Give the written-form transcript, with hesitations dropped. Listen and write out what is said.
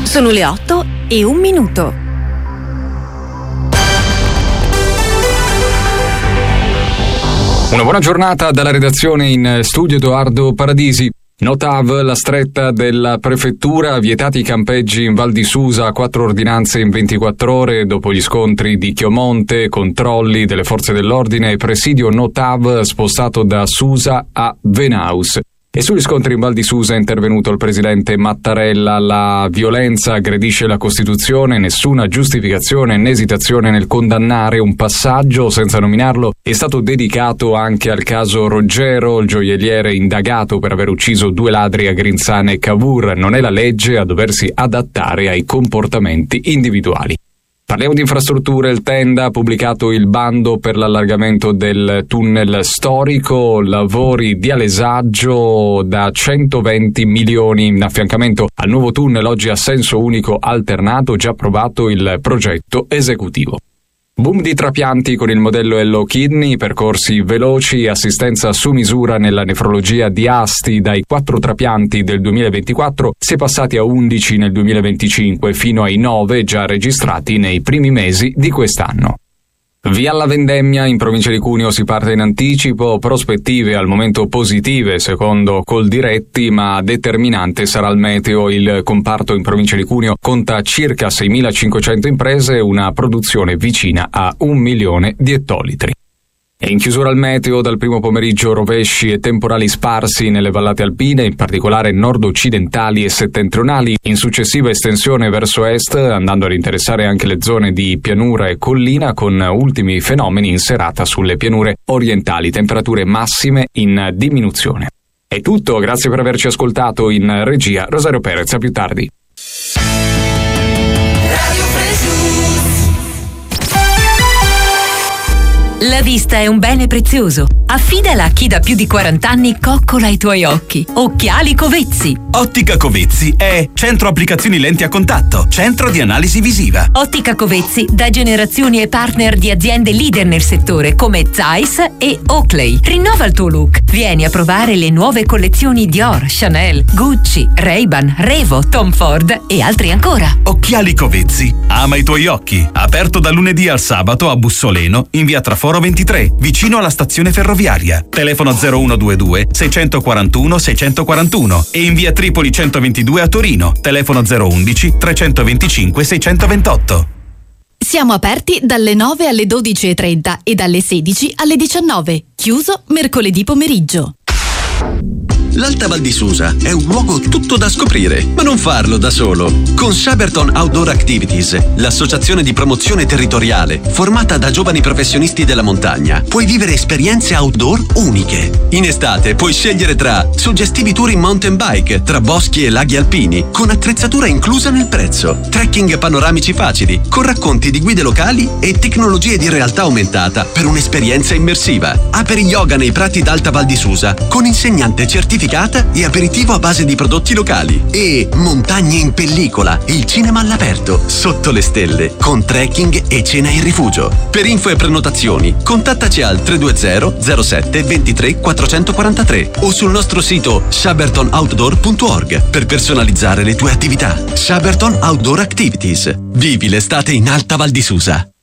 Sono le 8:01. Una buona giornata dalla redazione, in studio Edoardo Paradisi. Notav, la stretta della prefettura, vietati i campeggi in Val di Susa, 4 ordinanze in 24 ore dopo gli scontri di Chiomonte, controlli delle forze dell'ordine e presidio Notav spostato da Susa a Venaus. E sugli scontri in Val di Susa è intervenuto il presidente Mattarella. La violenza aggredisce la Costituzione, nessuna giustificazione né esitazione nel condannare. Un passaggio, senza nominarlo, è stato dedicato anche al caso Roggero, il gioielliere indagato per aver ucciso 2 ladri a Grinzane e Cavour. Non è la legge a doversi adattare ai comportamenti individuali. Parliamo di infrastrutture. Il Tenda ha pubblicato il bando per l'allargamento del tunnel storico, lavori di alesaggio da 120 milioni in affiancamento al nuovo tunnel oggi a senso unico alternato, già approvato il progetto esecutivo. Boom di trapianti con il modello Hello Kidney, percorsi veloci, assistenza su misura nella nefrologia di Asti. Dai 4 trapianti del 2024 si è passati a 11 nel 2025, fino ai 9 già registrati nei primi mesi di quest'anno. Via alla vendemmia, in provincia di Cuneo si parte in anticipo, prospettive al momento positive secondo Coldiretti, ma determinante sarà il meteo. Il comparto in provincia di Cuneo conta circa 6.500 imprese e una produzione vicina a 1 milione di ettolitri. E in chiusura al meteo, dal primo pomeriggio rovesci e temporali sparsi nelle vallate alpine, in particolare nord-occidentali e settentrionali, in successiva estensione verso est, andando ad interessare anche le zone di pianura e collina, con ultimi fenomeni in serata sulle pianure orientali, temperature massime in diminuzione. È tutto, grazie per averci ascoltato. In regia Rosario Perez, a più tardi. La vista è un bene prezioso. Affidala a chi da più di 40 anni coccola i tuoi occhi. Occhiali Covezzi. Ottica Covezzi è centro applicazioni lenti a contatto, centro di analisi visiva. Ottica Covezzi da generazioni e partner di aziende leader nel settore come Zeiss e Oakley. Rinnova il tuo look. Vieni a provare le nuove collezioni Dior, Chanel, Gucci, Ray-Ban, Revo, Tom Ford e altri ancora. Occhiali Covezzi. Ama i tuoi occhi. Aperto da lunedì al sabato a Bussoleno, in via Traforo 23, vicino alla stazione ferroviaria. Telefono 0122 641 641 e in via Tripoli 122 a Torino. Telefono 011 325 628. Siamo aperti dalle 9 alle 12:30 e dalle 16 alle 19. Chiuso mercoledì pomeriggio. L'Alta Val di Susa è un luogo tutto da scoprire, ma non farlo da solo. Con Shaberton Outdoor Activities, l'associazione di promozione territoriale formata da giovani professionisti della montagna, puoi vivere esperienze outdoor uniche. In estate puoi scegliere tra suggestivi tour in mountain bike tra boschi e laghi alpini, con attrezzatura inclusa nel prezzo, trekking panoramici facili, con racconti di guide locali e tecnologie di realtà aumentata per un'esperienza immersiva. Aperi yoga nei prati d'Alta Val di Susa con insegnante certificato e aperitivo a base di prodotti locali. E montagne in pellicola, il cinema all'aperto, sotto le stelle, con trekking e cena in rifugio. Per info e prenotazioni, contattaci al 320 07 23 443 o sul nostro sito shabertonoutdoor.org per personalizzare le tue attività. Shaberton Outdoor Activities. Vivi l'estate in Alta Val di Susa.